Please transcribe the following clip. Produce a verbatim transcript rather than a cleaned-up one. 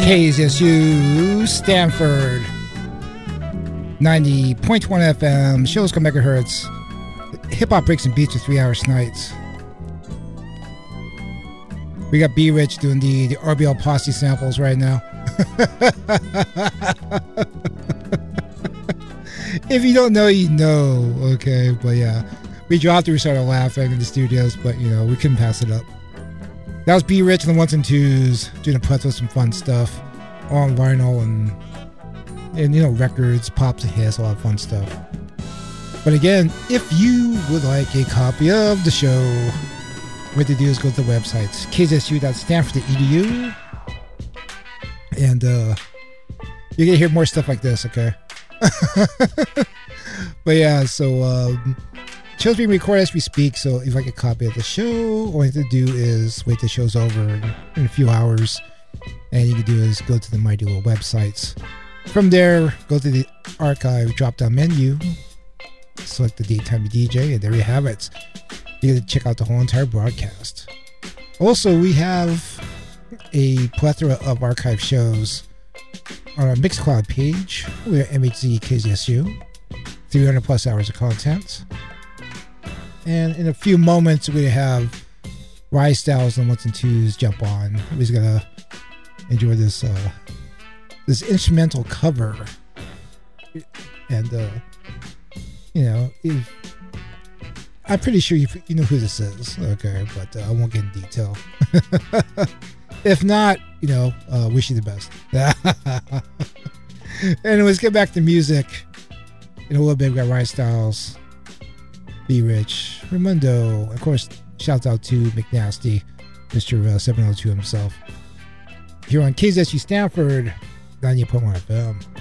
K Z S U Stanford ninety point one F M, shows come megahertz, hip hop breaks and beats for three hours nights. We got B Rich doing the, the R B L Posse samples right now. If you don't know, you know, okay, but yeah, we dropped it, we started laughing in the studios, but you know, we couldn't pass it up. That was B Rich and the ones and twos doing a plethora of some fun stuff on vinyl and and you know, records, pops and hits, a lot of fun stuff. But again, if you would like a copy of the show, what to do is go to the websites k z s u dot stanford dot e d u, and uh you're gonna hear more stuff like this, okay? But yeah, so um show's being recorded as we speak, so if I get a copy of the show, all you have to do is wait till the show's over in, in a few hours, and you can do is go to the Mighty Little websites. From there, go to the archive drop-down menu, select the date, time, D J, and there you have it. You get to check out the whole entire broadcast. Also, we have a plethora of archive shows on our Mixcloud page. We're M H Z K Z S U, three hundred plus hours of content. And in a few moments, we have Rise Styles and Ones and Twos jump on. We're gonna enjoy this uh, this instrumental cover, and uh, you know, if, I'm pretty sure you you know who this is, okay? But uh, I won't get in detail. If not, you know, uh, wish you the best. Anyways, get back to music. In a little bit, we got Rise Styles, B Rich, Raimundo, of course. Shouts out to McNasty, Mister Uh, seven oh two himself. Here on K Z S U Stanford, ninety-eight point one F M.